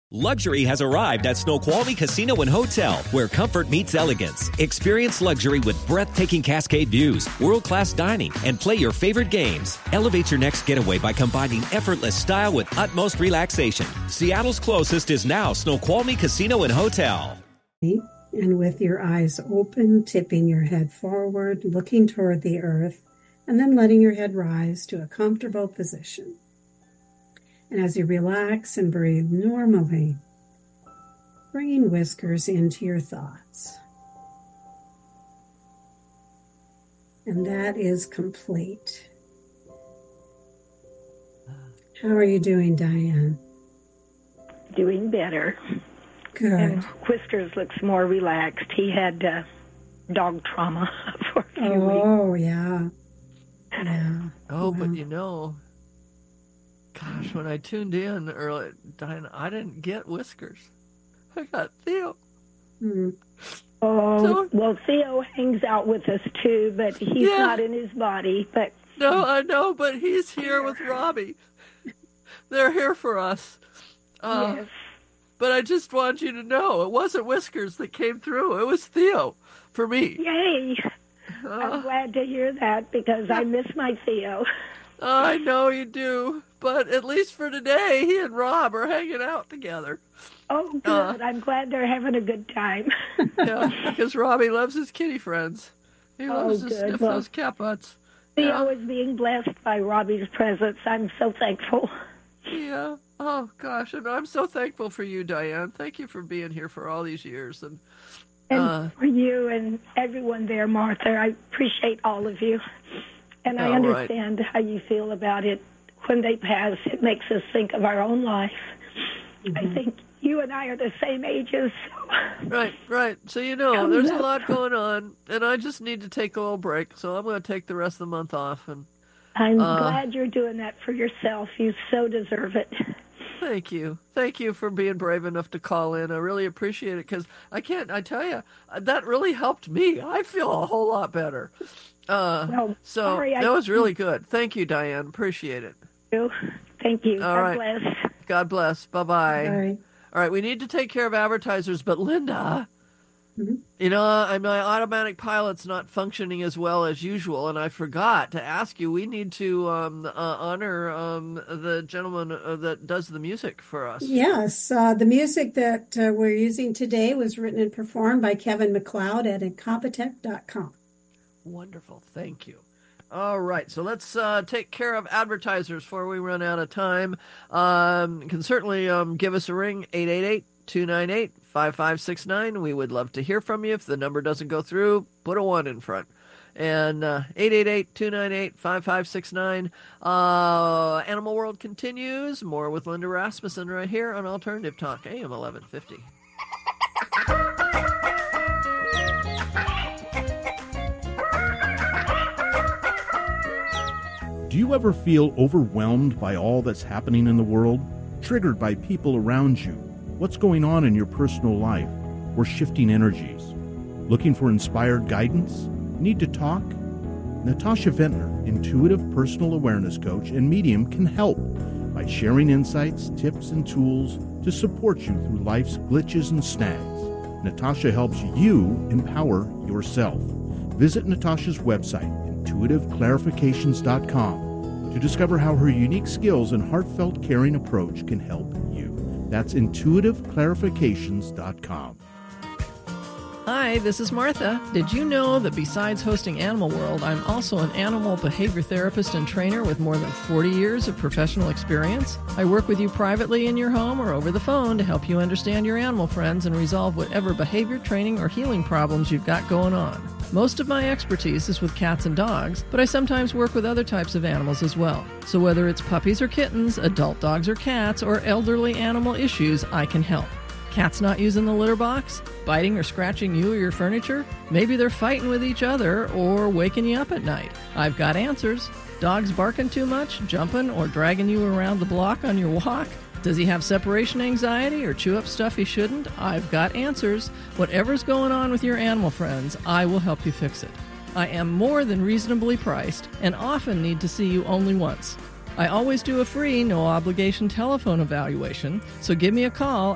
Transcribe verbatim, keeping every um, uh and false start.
Luxury has arrived at Snoqualmie Casino and Hotel, where comfort meets elegance. Experience luxury with breathtaking cascade views, world-class dining, and play your favorite games. Elevate your next getaway by combining effortless style with utmost relaxation. Seattle's closest is now Snoqualmie Casino and Hotel. And with your eyes open, tipping your head forward, looking toward the earth, and then letting your head rise to a comfortable position. And as you relax and breathe normally, bringing whiskers into your thoughts. And that is complete. How are you doing, Diane? Doing better. Good. And Whiskers looks more relaxed. He had uh, dog trauma for a few oh, weeks. Oh, yeah. Yeah. Oh, wow. but you know... Gosh, when I tuned in early, Diana, I didn't get Whiskers. I got Theo. Mm. Oh, So- well, Theo hangs out with us, too, but he's Yeah. not in his body. But No, I know, but he's here with Robbie. They're here for us. Uh, yes, But I just want you to know, it wasn't Whiskers that came through. It was Theo for me. yay. I'm Uh, glad to hear that because I miss my Theo. I know you do. But at least for today, he and Rob are hanging out together. Oh, good. Uh. I'm glad they're having a good time. Yeah, because Robbie loves his kitty friends. He Oh, loves to good. sniff Well, those cat butts. Theo is being blessed by Robbie's presence. I'm so thankful. Yeah. Oh, gosh. And I'm so thankful for you, Diane. Thank you for being here for all these years. And, And uh, for you and everyone there, Martha, I appreciate all of you. And I All right. understand how you feel about it. When they pass, it makes us think of our own life. Mm-hmm. I think you and I are the same ages. So. right, right. So, you know, Comes there's a up. lot going on. And I just need to take a little break. So I'm going to take the rest of the month off. And I'm Uh. glad you're doing that for yourself. You so deserve it. thank you. Thank you for being brave enough to call in. I really appreciate it because I can't, I tell you, that really helped me. I feel a whole lot better. Uh, Well, so sorry, I- that was really good. Thank you, Diane. Appreciate it. Thank you. All God right. bless. God bless. Bye-bye. Bye. All right, we need to take care of advertisers, but Linda, Mhm. you know, I, my automatic pilot's not functioning as well as usual, and I forgot to ask you, we need to um, uh, honor um, the gentleman uh, that does the music for us. Yes, uh, the music that uh, we're using today was written and performed by Kevin MacLeod at incompetech dot com. Wonderful. Thank you. All right, so let's uh, take care of advertisers before we run out of time. Um, you can certainly um, give us a ring, eight eight eight, two nine eight, five five six nine. We would love to hear from you. If the number doesn't go through, put a one in front. And uh, eight eight eight, two nine eight, five five six nine. Uh, Animal World continues. More with Linda Rasmussen right here on Alternative Talk, A M eleven fifty. Do you ever feel overwhelmed by all that's happening in the world? Triggered by people around you? What's going on in your personal life? Or shifting energies? Looking for inspired guidance? Need to talk? Natasha Ventnor, intuitive personal awareness coach and medium, can help by sharing insights, tips, and tools to support you through life's glitches and snags. Natasha helps you empower yourself. Visit Natasha's website, intuitive clarifications dot com, to discover how her unique skills and heartfelt caring approach can help you. That's intuitive clarifications dot com. Hi, this is Martha. Did you know that besides hosting Animal World, I'm also an animal behavior therapist and trainer with more than forty years of professional experience? I work with you privately in your home or over the phone to help you understand your animal friends and resolve whatever behavior training or healing problems you've got going on. Most of my expertise is with cats and dogs, but I sometimes work with other types of animals as well. So whether it's puppies or kittens, adult dogs or cats, or elderly animal issues, I can help. Cats not using the litter box? Biting or scratching you or your furniture? Maybe they're fighting with each other or waking you up at night. I've got answers. Dogs barking too much, jumping, or dragging you around the block on your walk? Does he have separation anxiety or chew up stuff he shouldn't? I've got answers. Whatever's going on with your animal friends, I will help you fix it. I am more than reasonably priced and often need to see you only once. I always do a free, no-obligation telephone evaluation, so give me a call